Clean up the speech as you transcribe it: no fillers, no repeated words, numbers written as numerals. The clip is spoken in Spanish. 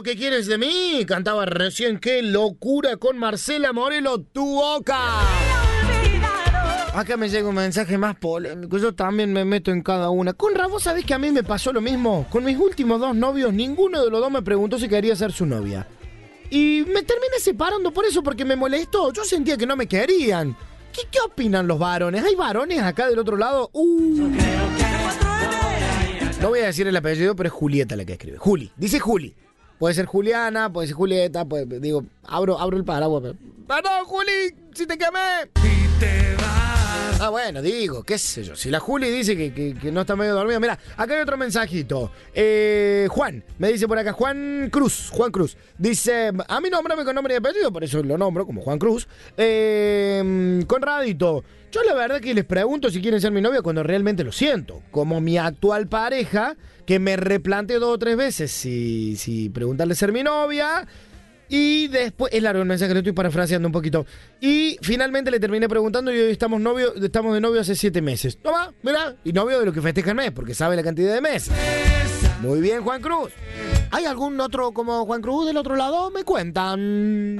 lo que quieres de mí. Cantaba recién Qué locura con Marcela Morelo, Tu Boca. Acá me llega un mensaje más polémico. Yo también me meto en cada una. Conra, vos sabés que a mí me pasó lo mismo. Con mis últimos 2 novios, ninguno de los 2 me preguntó si quería ser su novia. Y me terminé separando por eso, porque me molestó. Yo sentía que no me querían. ¿Qué opinan los varones? ¿Hay varones acá del otro lado? No voy a decir el apellido, pero es Julieta la que escribe. Juli. Dice Juli. Puede ser Juliana, puede ser Julieta, digo, abro el paraguas. ¡Perdón, Juli! ¡Si te quemé! Ah, bueno, digo, qué sé yo. Si la Juli dice que no está medio dormida. Mira, acá hay otro mensajito. Juan, me dice por acá, Juan Cruz. Dice, a mí nómbrame con nombre y apellido, por eso lo nombro como Juan Cruz. Conradito, yo la verdad que les pregunto si quieren ser mi novia cuando realmente lo siento. Como mi actual pareja, que me replanteo 2 o 3 veces si preguntarle ser mi novia. Y después, es largo el mensaje, lo estoy parafraseando un poquito. Y finalmente le terminé preguntando y hoy estamos de novio hace 7 meses. Toma, mirá, y novio de lo que festeja el mes, porque sabe la cantidad de meses. Muy bien, Juan Cruz. ¿Hay algún otro como Juan Cruz del otro lado? Me cuentan.